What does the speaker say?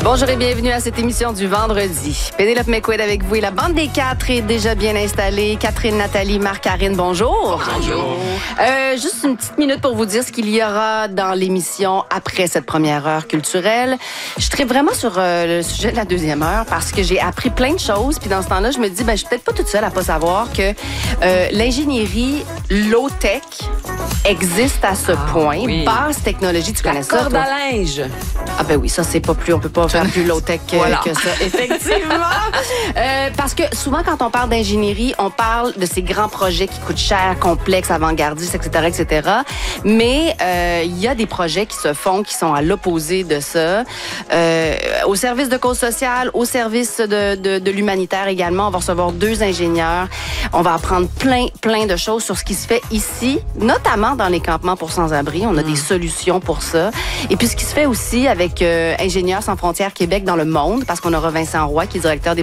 Bonjour et bienvenue à cette émission du vendredi. Pénélope McQuaid avec vous et la bande des quatre est déjà bien installée. Catherine, Nathalie, Marc-Karine, bonjour. Bonjour. Juste une petite minute pour vous dire ce qu'il y aura dans l'émission après cette première heure culturelle. Je traite vraiment sur le sujet de la deuxième heure parce que j'ai appris plein de choses. Puis dans ce temps-là, je me dis, je suis peut-être pas toute seule à pas savoir que l'ingénierie low-tech existe à ce point. Oui. Basse technologie, tu connais ça, Corde toi? à linge. Ah ben oui, ça c'est pas plus, on peut pas faire plus low-tech Voilà. que ça, effectivement. Parce que souvent quand on parle d'ingénierie, on parle de ces grands projets qui coûtent cher, complexes, avant-gardistes, etc., etc. Mais il y a des projets qui se font, qui sont à l'opposé de ça. Au service de cause sociale, au service de l'humanitaire également, on va recevoir 2 ingénieurs. On va apprendre plein de choses sur ce qui se fait ici, notamment dans les campements pour sans-abri. On a des solutions pour ça. Et puis ce qui se fait aussi avec Ingénieurs sans frontières Québec dans le monde, parce qu'on aura Vincent Roy, qui est directeur des